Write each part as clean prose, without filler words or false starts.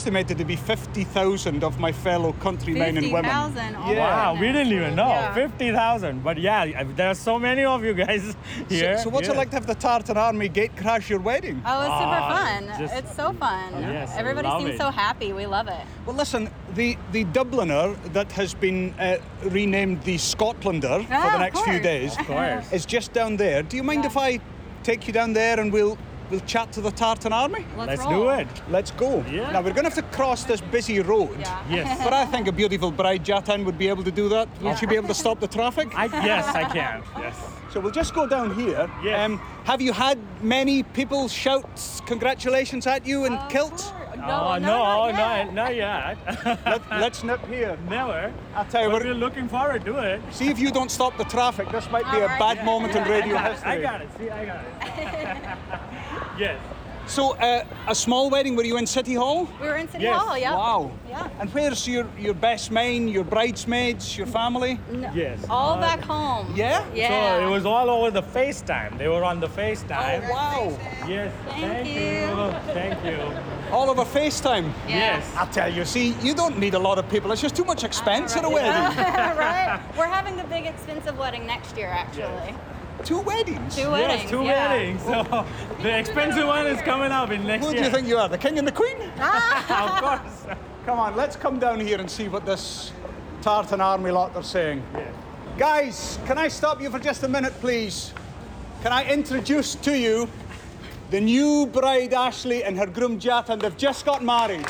estimated to be 50,000 of my fellow countrymen and women. 50,000. Oh, Wow, we didn't even know. Yeah. 50,000. But yeah, there are so many of you guys here. So what's it like to have the Tartan Army gate crash your wedding? Oh, it's super fun. just- It's so fun. Yes, I Everybody love seems it. so happy. We love it. Well, listen, the Dubliner that has been renamed the Scotlander for Ah, the of next few course. days Of course. is just down there. Do you mind if I take you down there and we'll chat to the Tartan Army? Let's roll. do it. Let's go. Yeah. Now, we're going to have to cross this busy road. Yeah. Yes. But I think a beautiful bride, Jatan, would be able to do that. Will she be able to stop the traffic? Yes, I can. Yes. So we'll just go down here. Yes. Have you had many people shout congratulations at you in kilts? No, not yet. Let's nip here. Never. I'll tell you But what. we're looking forward to it. See if you don't stop the traffic. This might be a Alright. bad moment in radio I history. got it. See, I got it. Yes. So, a small wedding, were you in City Hall? We were in City Yes. Hall, yeah. Wow. Yeah. And where's your best men, your bridesmaids, your family? Yes. All back home. Yeah? Yeah. So it was all over the FaceTime. They were on the FaceTime. Oh, wow. Yes. Thank you. Thank you. All over FaceTime. Yeah. Yes. I'll tell you, see, you don't need a lot of people. It's just too much expense at a wedding. Right? We're having the big expensive wedding next year, actually. 2 weddings. Two weddings. Yes, two yeah. weddings. So the expensive one is coming up in next Who year. do you think you are, the king and the queen? Of course. Come on, let's come down here and see what this Tartan Army lot are saying. Yes. Guys, can I stop you for just a minute, please? Can I introduce to you the new bride, Ashley, and her groom, Jatan? They've just got married.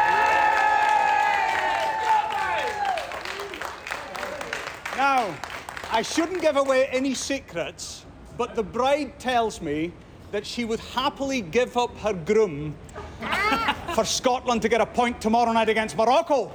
Now, I shouldn't give away any secrets, but the bride tells me that she would happily give up her groom for Scotland to get a point tomorrow night against Morocco.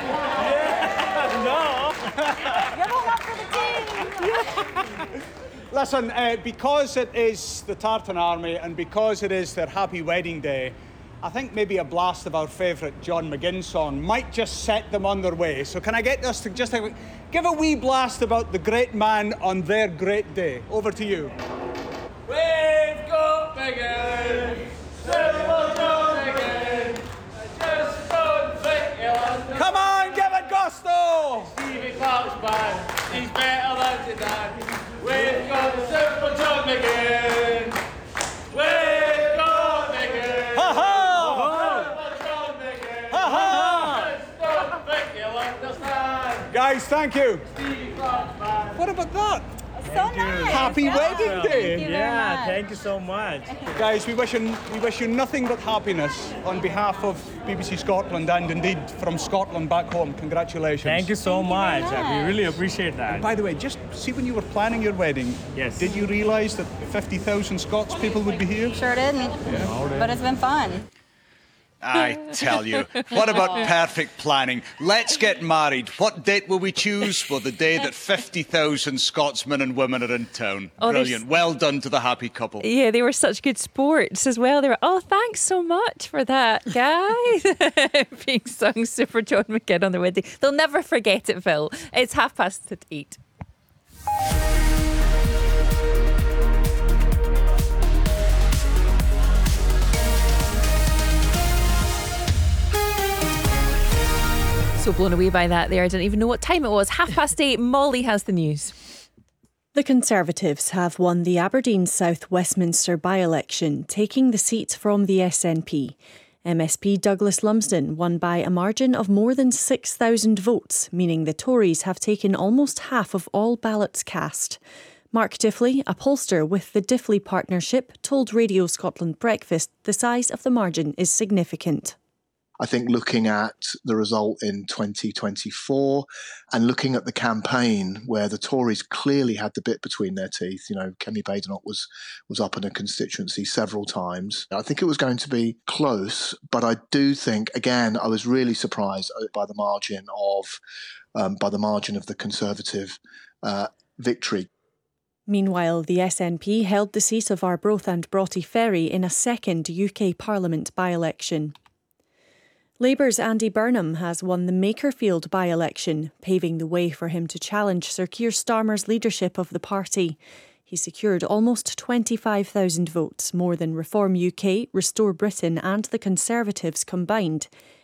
No. Give them up for the team. Listen, because it is the Tartan Army and because it is their happy wedding day, I think maybe a blast of our favourite John McGinn song might just set them on their way. So can I get us to just give a wee blast about the great man on their great day? Over to you. We've got bigger, silver John again. I just don't think you'll understand. Come on, give it gusto! Stevie Clark's band, he's better than today. We've got the Silver John again. We've got bigger, Ha Silver John again. ha! Just don't think you'll understand. Guys, thank you. Stevie Clark's band. What about that? So nice. Happy yeah. wedding day. Thank you very Yeah, much. thank you so much. Guys, we wish you nothing but happiness on behalf of BBC Scotland and indeed from Scotland back home. Congratulations. Thank you so Thank you very much. We much. really appreciate that. By the way, just see when you were planning your wedding, Yes. did you realise that 50,000 Scots people would be here? Sure didn't. But it's been fun. I tell you, what about perfect planning? Let's get married. What date will we choose? Well, the day that 50,000 Scotsmen and women are in town. Oh, there's- Brilliant. Well done to the happy couple. Yeah, they were such good sports as well. They were, oh, thanks so much for that, guys. Being sung Super John McGinn on the wedding. They'll never forget it, Phil. It's 8:30. So blown away by that there. I didn't even know what time it was. 8:30. Molly has the news. The Conservatives have won the Aberdeen South Westminster by-election, taking the seat from the SNP. MSP Douglas Lumsden won by a margin of more than 6,000 votes, meaning the Tories have taken almost half of all ballots cast. Mark Diffley, a pollster with the Diffley Partnership, told Radio Scotland Breakfast the size of the margin is significant. I think looking at the result in 2024 and looking at the campaign where the Tories clearly had the bit between their teeth, you know, Kenny Badenoch was up in a constituency several times. I think it was going to be close, but I do think, again, I was really surprised by the margin of the Conservative victory. Meanwhile, the SNP held the seat of Arbroath and Broughty Ferry in a second UK Parliament by-election. Labour's Andy Burnham has won the Makerfield by-election, paving the way for him to challenge Sir Keir Starmer's leadership of the party. He secured almost 25,000 votes, more than Reform UK, Restore Britain and the Conservatives combined.